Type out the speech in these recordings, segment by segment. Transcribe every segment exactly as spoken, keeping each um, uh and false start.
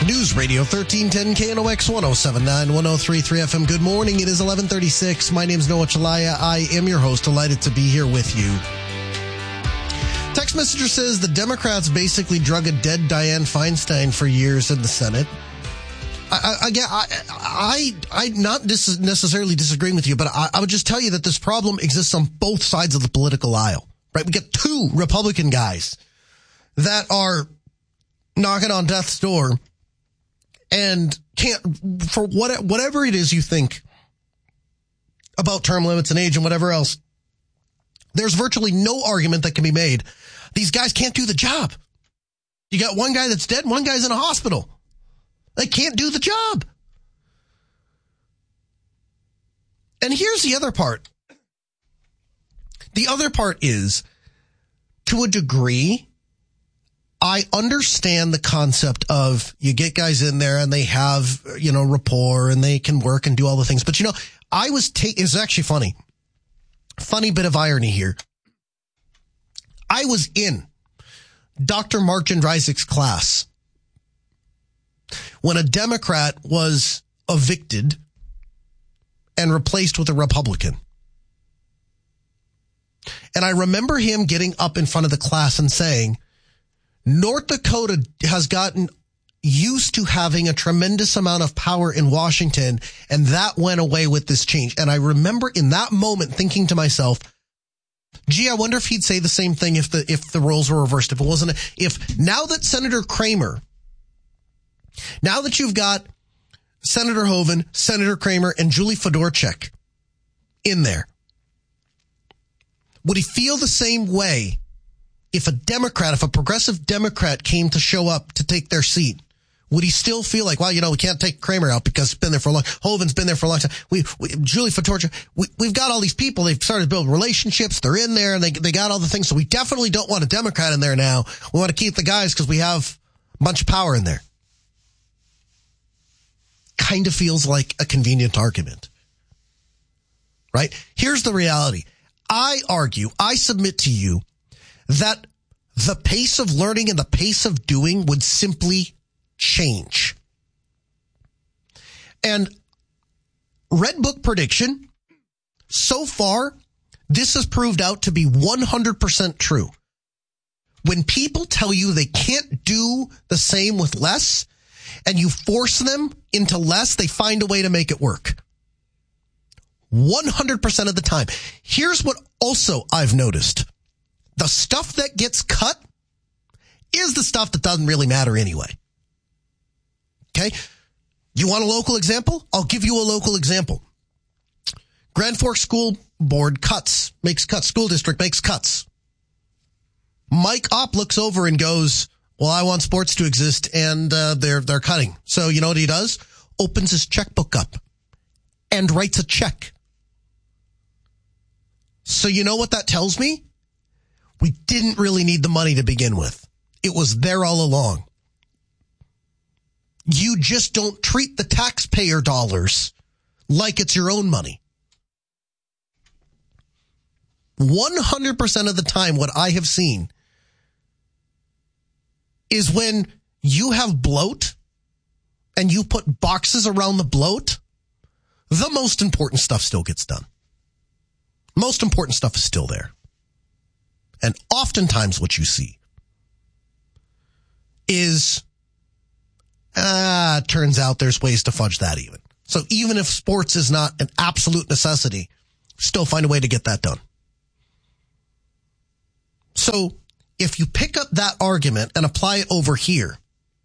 News Radio thirteen ten K N O X one oh seven point nine, one oh three point three F M. Good morning. It is eleven thirty-six. My name is Noah Chalaya. I am your host. Delighted to be here with you. Text messenger says the Democrats basically drug a dead Dianne Feinstein for years in the Senate. I, I, again, I, I, I'm not dis- necessarily disagreeing with you, but I, I would just tell you that this problem exists on both sides of the political aisle, right? We get two Republican guys that are knocking on death's door and can't, for what, whatever it is you think about term limits and age and whatever else, there's virtually no argument that can be made. These guys can't do the job. You got one guy that's dead, one guy's in a hospital. They can't do the job. And here's the other part. The other part is, to a degree, I understand the concept of you get guys in there and they have, you know, rapport and they can work and do all the things. But, you know, I was taking, it's actually funny. Funny bit of irony here. I was in Doctor Mark Jendryzik's class when a Democrat was evicted and replaced with a Republican. And I remember him getting up in front of the class and saying, North Dakota has gotten used to having a tremendous amount of power in Washington, and that went away with this change. And I remember in that moment thinking to myself, gee, I wonder if he'd say the same thing if the if the roles were reversed, if it wasn't, if now that Senator Kramer, now that you've got Senator Hoeven, Senator Kramer, and Julie Fedorchak in there, would he feel the same way if a Democrat, if a progressive Democrat came to show up to take their seat? Would he still feel like, well, you know, we can't take Kramer out because he's been there for a long time. Hoeven's been there for a long time. We, we Julie Fedorchak, we, we've got all these people. They've started to build relationships. They're in there and they, they got all the things. So we definitely don't want a Democrat in there now. We want to keep the guys because we have a bunch of power in there. Kind of feels like a convenient argument, right? Here's the reality. I argue, I submit to you that the pace of learning and the pace of doing would simply change. And Red Book prediction, so far, this has proved out to be one hundred percent true. When people tell you they can't do the same with less, and you force them into less, they find a way to make it work. one hundred percent of the time. Here's what also I've noticed. The stuff that gets cut is the stuff that doesn't really matter anyway. Okay? You want a local example? I'll give you a local example. Grand Forks School Board cuts, makes cuts, school district makes cuts. Mike Opp looks over and goes, well, I want sports to exist, and uh, they're they're cutting. So you know what he does? Opens his checkbook up and writes a check. So you know what that tells me? We didn't really need the money to begin with. It was there all along. You just don't treat the taxpayer dollars like it's your own money. one hundred percent of the time, what I have seen is when you have bloat and you put boxes around the bloat, the most important stuff still gets done. Most important stuff is still there. And oftentimes what you see is, ah, it turns out there's ways to fudge that even. So even if sports is not an absolute necessity, still find a way to get that done. So if you pick up that argument and apply it over here,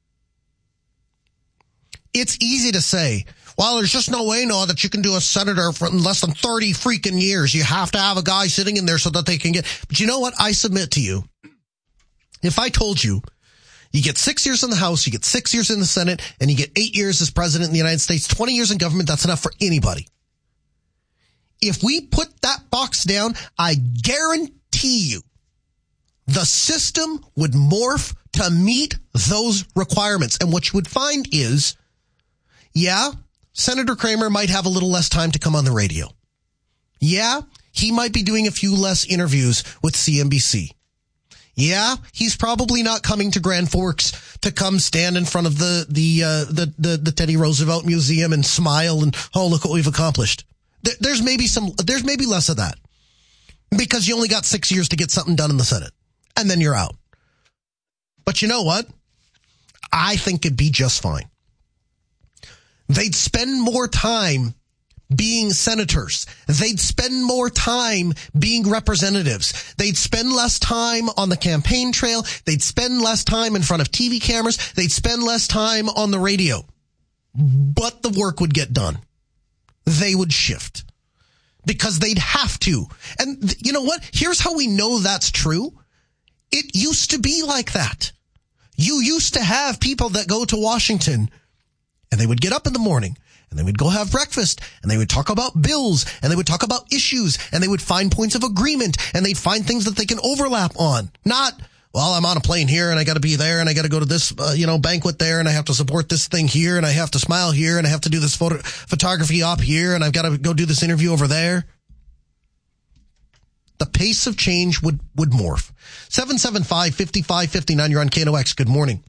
it's easy to say, well, there's just no way, Noah, that you can do a senator for less than thirty freaking years. You have to have a guy sitting in there so that they can get. But you know what? I submit to you, if I told you, you get six years in the House, you get six years in the Senate, and you get eight years as president in the United States, twenty years in government, that's enough for anybody. If we put that box down, I guarantee you the system would morph to meet those requirements. And what you would find is, yeah, Senator Kramer might have a little less time to come on the radio. Yeah, he might be doing a few less interviews with C N B C. Yeah, he's probably not coming to Grand Forks to come stand in front of the the uh, the, the the Teddy Roosevelt Museum and smile and, oh, look what we've accomplished. There, there's maybe some there's maybe less of that because you only got six years to get something done in the Senate and then you're out. But you know what? I think it'd be just fine. They'd spend more time being senators. They'd spend more time being representatives. They'd spend less time on the campaign trail. They'd spend less time in front of T V cameras. They'd spend less time on the radio. But the work would get done. They would shift because they'd have to. And you know what? Here's how we know that's true. It used to be like that. You used to have people that go to Washington and they would get up in the morning and they would go have breakfast and they would talk about bills and they would talk about issues and they would find points of agreement and they'd find things that they can overlap on. Not, well, I'm on a plane here and I got to be there and I got to go to this, uh, you know, banquet there and I have to support this thing here and I have to smile here and I have to do this photo photography op here and I've got to go do this interview over there. The pace of change would, would morph. seven seven five, five five five nine, you're on K N O X. Good morning.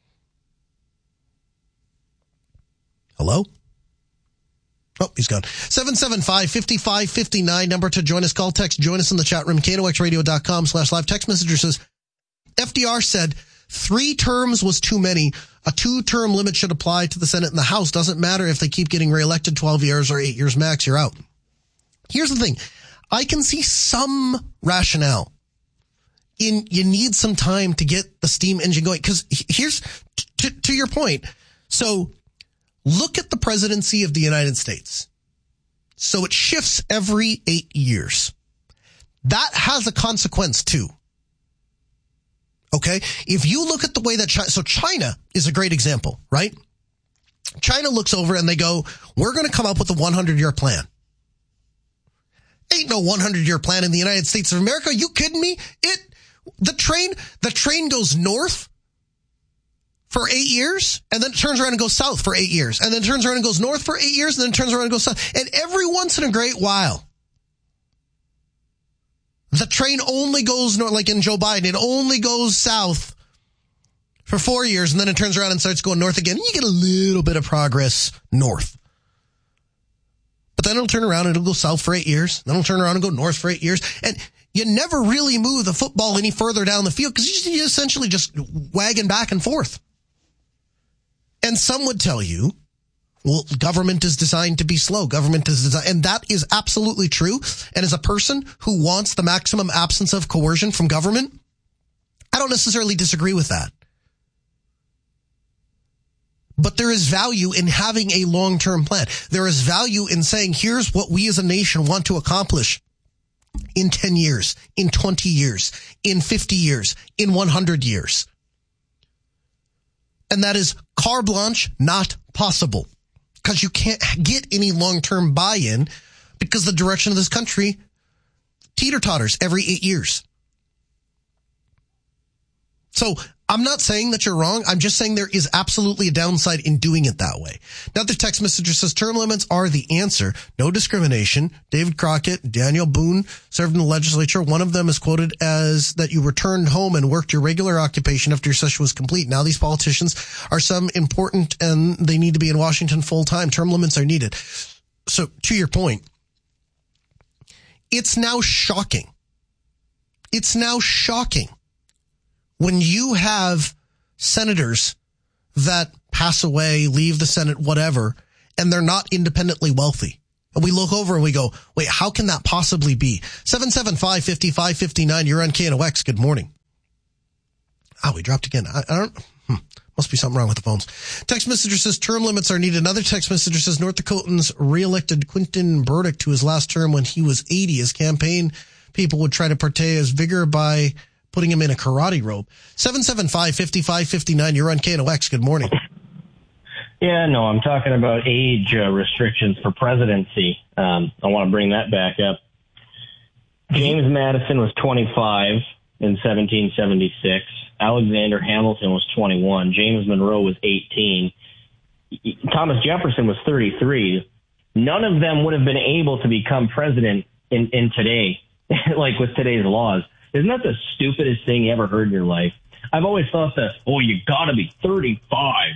Hello? Oh, he's gone. seven seven five, five five five nine, number to join us. Call, text, join us in the chat room. K N O X radio dot com slash live. Text messenger says, F D R said three terms was too many. A two-term limit should apply to the Senate and the House. Doesn't matter if they keep getting reelected twelve years or eight years max, you're out. Here's the thing. I can see some rationale in you need some time to get the steam engine going. Because here's, to, to your point. So look at the presidency of the United States. So it shifts every eight years. That has a consequence too. Okay? If you look at the way that China, so China is a great example, right? China looks over and they go, we're going to come up with a one hundred year plan. Ain't no one hundred year plan in the United States of America. You kidding me? It, the train, the train goes north for eight years, and then it turns around and goes south for eight years, and then it turns around and goes north for eight years, and then it turns around and goes south. And every once in a great while, the train only goes north, like in Joe Biden, it only goes south for four years, and then it turns around and starts going north again, and you get a little bit of progress north. But then it'll turn around and it'll go south for eight years, then it'll turn around and go north for eight years, and you never really move the football any further down the field because you're essentially just wagging back and forth. And some would tell you, well, government is designed to be slow. Government is designed, and that is absolutely true. And as a person who wants the maximum absence of coercion from government, I don't necessarily disagree with that. But there is value in having a long-term plan. There is value in saying, here's what we as a nation want to accomplish in ten years, in twenty years, in fifty years, in one hundred years. And that is carte blanche, not possible. Because you can't get any long-term buy-in because the direction of this country teeter-totters every eight years. So I'm not saying that you're wrong. I'm just saying there is absolutely a downside in doing it that way. Another text messenger says term limits are the answer. No discrimination. David Crockett, Daniel Boone served in the legislature. One of them is quoted as that you returned home and worked your regular occupation after your session was complete. Now these politicians are some important and they need to be in Washington full time. Term limits are needed. So to your point, it's now shocking. It's now shocking. When you have senators that pass away, leave the Senate, whatever, and they're not independently wealthy. And we look over and we go, wait, how can that possibly be? seven seven five, five five five nine, you're on K N O X. Good morning. Ah, we dropped again. I, I don't, hmm, must be something wrong with the phones. Text messenger says term limits are needed. Another text messenger says North Dakotans reelected Quentin Burdick to his last term when he was eighty. His campaign people would try to portray his vigor by putting him in a karate robe. seven seven five, five five five nine, you're on K N O X. Good morning. Yeah, no, I'm talking about age uh, restrictions for presidency. Um, I want to bring that back up. James Madison was twenty-five in seventeen seventy-six. Alexander Hamilton was twenty-one. James Monroe was eighteen. Thomas Jefferson was thirty-three. None of them would have been able to become president in, in today, like with today's laws. Isn't that the stupidest thing you ever heard in your life? I've always thought that, oh, you got to be thirty-five.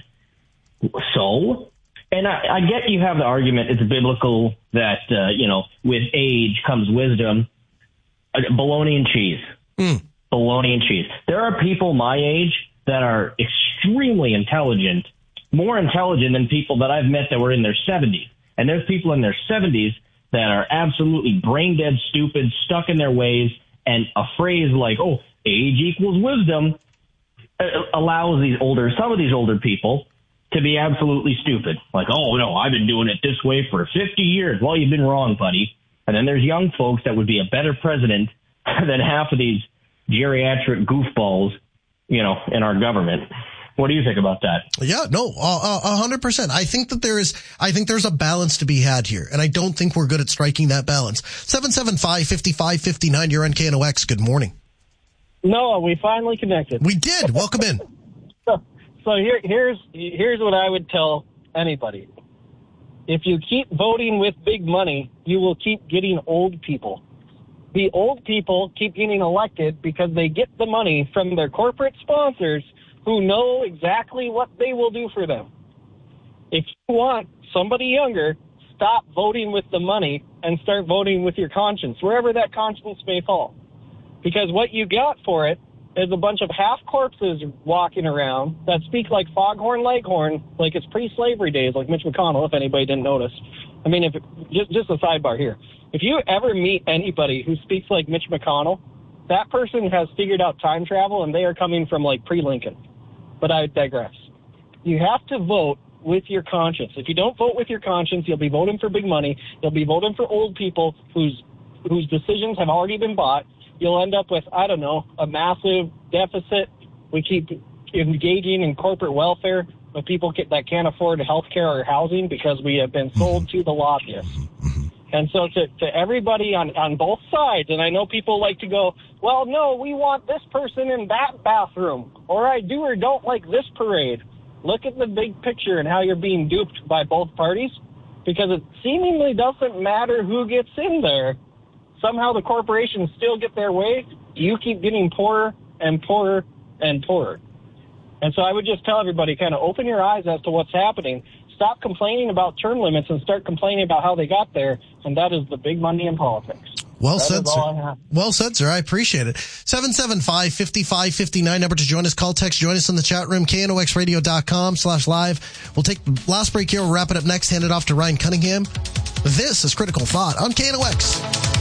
So? And I, I get you have the argument, it's biblical that, uh, you know, with age comes wisdom. Uh, bologna and cheese. Mm. Bologna and cheese. There are people my age that are extremely intelligent, more intelligent than people that I've met that were in their seventies. And there's people in their seventies that are absolutely brain dead stupid, stuck in their ways, and a phrase like, oh, age equals wisdom uh, allows these older, some of these older people to be absolutely stupid. Like, oh, no, I've been doing it this way for fifty years. Well, you've been wrong, buddy. And then there's young folks that would be a better president than half of these geriatric goofballs, you know, in our government. What do you think about that? Yeah, no, a hundred percent. I think that there is, I think there's a balance to be had here, and I don't think we're good at striking that balance. seven seven five, five five five nine, you're on K N O X. Good morning. Noah, we finally connected. We did. Welcome in. so so here, here's here's what I would tell anybody. If you keep voting with big money, you will keep getting old people. The old people keep getting elected because they get the money from their corporate sponsors who know exactly what they will do for them. If you want somebody younger, stop voting with the money and start voting with your conscience, wherever that conscience may fall. Because what you got for it is a bunch of half corpses walking around that speak like Foghorn Leghorn, like it's pre-slavery days, like Mitch McConnell, if anybody didn't notice. I mean, if just, just a sidebar here. If you ever meet anybody who speaks like Mitch McConnell, that person has figured out time travel, and they are coming from, like, pre-Lincoln. But I digress. You have to vote with your conscience. If you don't vote with your conscience, you'll be voting for big money. You'll be voting for old people whose whose decisions have already been bought. You'll end up with, I don't know, a massive deficit. We keep engaging in corporate welfare with people that can't afford health care or housing because we have been sold to the lobbyists. And so to, to everybody on, on both sides, and I know people like to go, well, no, we want this person in that bathroom, or I do or don't like this parade. Look at the big picture and how you're being duped by both parties, because it seemingly doesn't matter who gets in there. Somehow the corporations still get their way. You keep getting poorer and poorer and poorer. And so I would just tell everybody, kind of open your eyes as to what's happening. Stop complaining about term limits and start complaining about how they got there, and that is the big money in politics. Well that said, sir. Well said, sir. I appreciate it. seven seven five, five five five nine, number to join us. Call, text, join us in the chat room, K N O X radio dot com slash live. We'll take the last break here. We'll wrap it up next, hand it off to Ryan Cunningham. This is Critical Thought on K N O X.